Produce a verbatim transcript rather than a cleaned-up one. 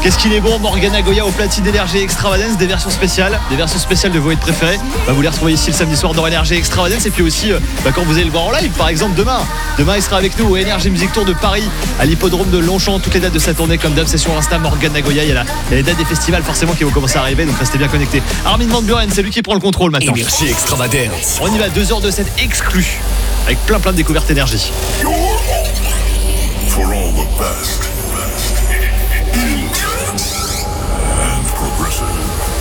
Qu'est-ce qu'il est bon, Morgan Nagoya au platine d'Energy Extravagance, des versions spéciales, des versions spéciales de vos hits préférés. Bah, vous les retrouvez ici le samedi soir dans Energy Extravagance. Et puis aussi, euh, bah, quand vous allez le voir en live, par exemple demain. Demain, il sera avec nous au Energy Music Tour de Paris, à l'hippodrome de Longchamp. Toutes les dates de sa tournée, comme d'hab, c'est sur Insta, Morgan Nagoya. Il y, a la, il y a les dates des festivals forcément qui vont commencer à arriver, donc restez bien connectés. Armin van Buren, c'est lui qui prend le contrôle maintenant. Energy Extravagance. On y va, deux heures de set exclus, avec plein plein de découvertes énergie. For all the best, best in trance and progressive.